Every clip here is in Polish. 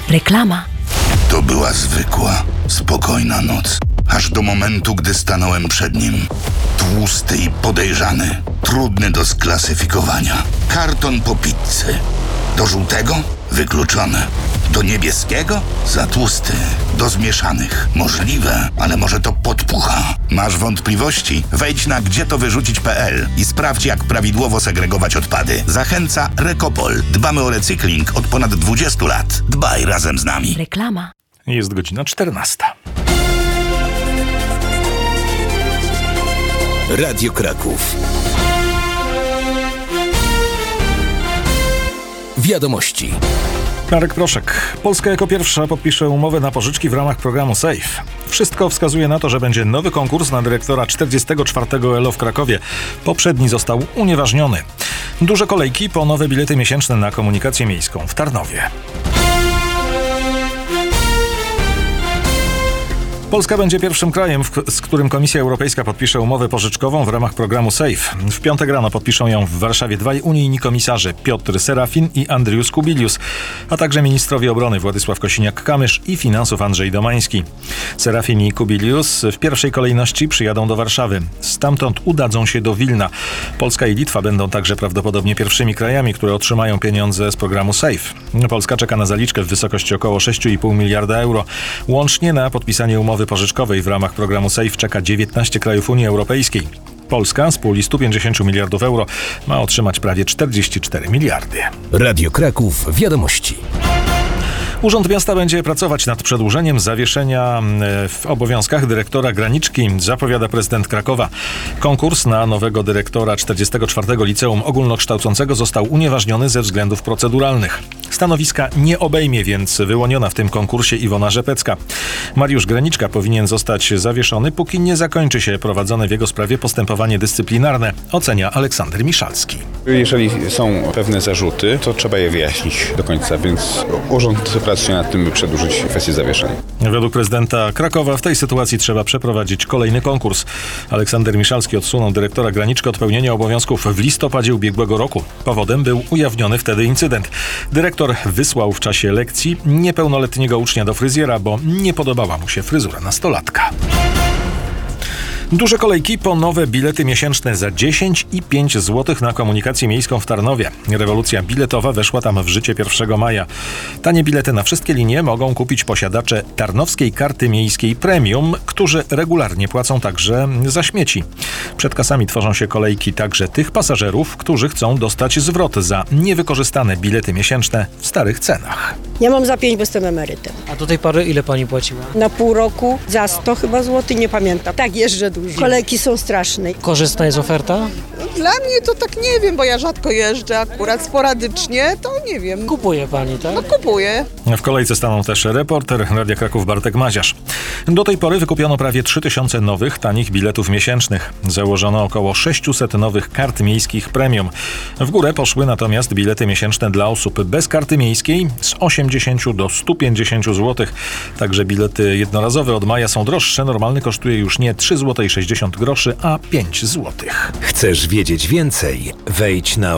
Reklama. To była zwykła, spokojna noc. Aż do momentu, gdy stanąłem przed nim. Tłusty i podejrzany. Trudny do sklasyfikowania. Karton po pizzy. Do żółtego? Wykluczone. Do niebieskiego? Za tłusty. Do zmieszanych? Możliwe, ale może to podpucha. Masz wątpliwości? Wejdź na gdzietowyrzucić.pl i sprawdź, jak prawidłowo segregować odpady. Zachęca Recopol. Dbamy o recykling od ponad 20 lat. Dbaj razem z nami. Reklama. Jest godzina 14. Radio Kraków. Wiadomości. Marek Proszek. Polska jako pierwsza podpisze umowę na pożyczki w ramach programu SAFE. Wszystko wskazuje na to, że będzie nowy konkurs na dyrektora 44. ELO w Krakowie. Poprzedni został unieważniony. Duże kolejki po nowe bilety miesięczne na komunikację miejską w Tarnowie. Polska będzie pierwszym krajem, z którym Komisja Europejska podpisze umowę pożyczkową w ramach programu SAFE. W piątek rano podpiszą ją w Warszawie dwaj unijni komisarze, Piotr Serafin i Andrius Kubilius, a także ministrowie obrony Władysław Kosiniak-Kamysz i finansów Andrzej Domański. Serafin i Kubilius w pierwszej kolejności przyjadą do Warszawy. Stamtąd udadzą się do Wilna. Polska i Litwa będą także prawdopodobnie pierwszymi krajami, które otrzymają pieniądze z programu SAFE. Polska czeka na zaliczkę w wysokości około 6,5 miliarda euro. Łącznie na podpisanie umowy pożyczkowej w ramach programu SAFE czeka 19 krajów Unii Europejskiej. Polska z puli 150 miliardów euro ma otrzymać prawie 44 miliardy. Radio Kraków. Wiadomości. Urząd Miasta będzie pracować nad przedłużeniem zawieszenia w obowiązkach dyrektora Graniczki, zapowiada prezydent Krakowa. Konkurs na nowego dyrektora 44. Liceum Ogólnokształcącego został unieważniony ze względów proceduralnych. Stanowiska nie obejmie więc wyłoniona w tym konkursie Iwona Rzepecka. Mariusz Graniczka powinien zostać zawieszony, póki nie zakończy się prowadzone w jego sprawie postępowanie dyscyplinarne, ocenia Aleksander Miszalski. Jeżeli są pewne zarzuty, to trzeba je wyjaśnić do końca, więc urząd pracuje nad tym, by przedłużyć kwestię zawieszenia. Według prezydenta Krakowa w tej sytuacji trzeba przeprowadzić kolejny konkurs. Aleksander Miszalski odsunął dyrektora Graniczkę od pełnienia obowiązków w listopadzie ubiegłego roku. Powodem był ujawniony wtedy incydent. Dyrektor wysłał w czasie lekcji niepełnoletniego ucznia do fryzjera, bo nie podobała mu się fryzura nastolatka. Duże kolejki po nowe bilety miesięczne za 10 i 5 zł na komunikację miejską w Tarnowie. Rewolucja biletowa weszła tam w życie 1 maja. Tanie bilety na wszystkie linie mogą kupić posiadacze Tarnowskiej Karty Miejskiej Premium, którzy regularnie płacą także za śmieci. Przed kasami tworzą się kolejki także tych pasażerów, którzy chcą dostać zwrot za niewykorzystane bilety miesięczne w starych cenach. Ja mam za 5, bo jestem emerytem. A do tej pory ile pani płaciła? Na pół roku za 100 chyba złotych, nie pamiętam. Tak, jeżdżę dużo. Kolejki są straszne. Korzystna jest oferta? Dla mnie to tak nie wiem, bo ja rzadko jeżdżę akurat sporadycznie, to nie wiem. Kupuje pani, tak? No kupuję. W kolejce stanął też reporter Radia Kraków Bartek Maziarz. Do tej pory wykupiono prawie 3000 nowych, tanich biletów miesięcznych. Założono około 600 nowych kart miejskich premium. W górę poszły natomiast bilety miesięczne dla osób bez karty miejskiej z 80 do 150 zł. Także bilety jednorazowe od maja są droższe. Normalny kosztuje już nie 3,60 zł, a 5 zł. Chcesz wiedzieć więcej? Wejdź na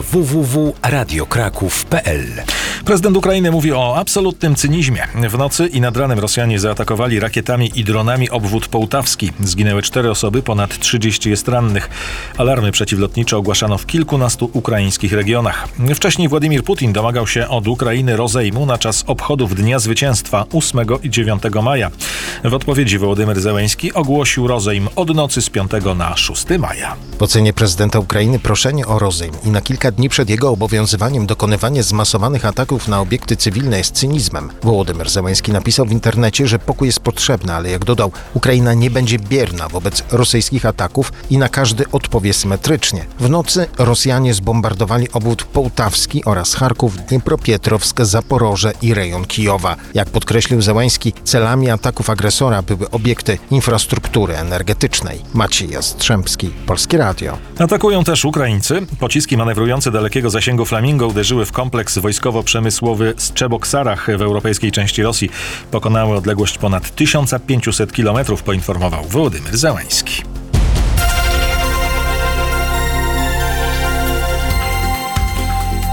www.radiokraków.pl. Prezydent Ukrainy mówi o absolutnym cynizmie. W nocy i nad ranem Rosjanie zaatakowali rakietami i dronami obwód połtawski. Zginęły 4 osoby, ponad 30 jest rannych. Alarmy przeciwlotnicze ogłaszano w kilkunastu ukraińskich regionach. Wcześniej Władimir Putin domagał się od Ukrainy rozejmu na czas obchodów Dnia Zwycięstwa 8 i 9 maja. W odpowiedzi Wołodymyr Zełenski ogłosił rozejm od nocy z 5 na 6 maja. W ocenie prezydenta Ukrainy proszenie o rozejm i na kilka dni przed jego obowiązywaniem dokonywanie zmasowanych ataków na obiekty cywilne jest cynizmem. Wołodymyr Zełenski napisał w internecie, że pokój jest potrzebny, ale jak dodał, Ukraina nie będzie bierna wobec rosyjskich ataków i na każdy odpowie symetrycznie. W nocy Rosjanie zbombardowali obwód połtawski oraz Charków, Dniepropietrowsk, Zaporoże i rejon Kijowa. Jak podkreślił Zełenski, celami ataków agresora były obiekty infrastruktury energetycznej. Maciej Jastrzębski, Polskie Radio. Atakują też Ukraińcy. Pociski manewrujące dalekiego zasięgu Flamingo uderzyły w kompleks wojskowo-przemysłowy Strzeloksarach w europejskiej części Rosji. Pokonały odległość ponad 1500 km, poinformował Wołodymyr Zełenski.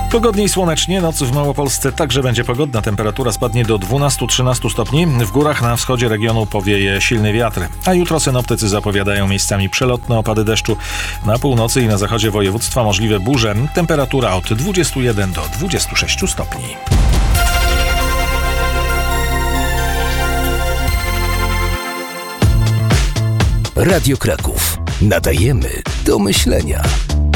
Pogodnie i słonecznie, noc w Małopolsce także będzie pogodna. Temperatura spadnie do 12-13 stopni. W górach na wschodzie regionu powieje silny wiatr. A jutro synoptycy zapowiadają miejscami przelotne opady deszczu. Na północy i na zachodzie województwa możliwe burze. Temperatura od 21 do 26 stopni. Radio Kraków. Nadajemy do myślenia.